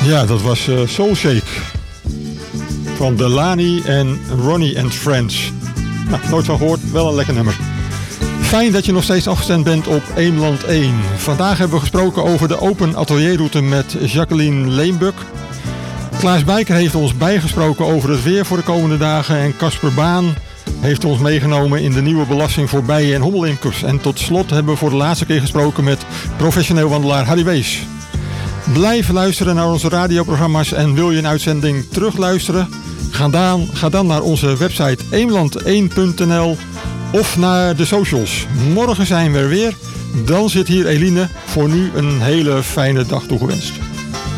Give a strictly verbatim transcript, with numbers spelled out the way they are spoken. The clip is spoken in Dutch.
Ja, dat was uh, Soul Shake van Delaney en Ronnie and Friends. Nou, nooit van gehoord, wel een lekker nummer. Fijn dat je nog steeds afgestemd bent op Eemland één. Vandaag hebben we gesproken over de open atelierroute met Jacqueline Leenbuk. Klaas Bijker heeft ons bijgesproken over het weer voor de komende dagen. En Casper Baan heeft ons meegenomen in de nieuwe belasting voor bijen- en hommelimkers. En tot slot hebben we voor de laatste keer gesproken met professioneel wandelaar Harry Wees. Blijf luisteren naar onze radioprogramma's en wil je een uitzending terugluisteren? Ga dan, ga dan naar onze website eemland één punt n l of naar de socials. Morgen zijn we er weer. Dan zit hier Eline. Voor nu een hele fijne dag toegewenst.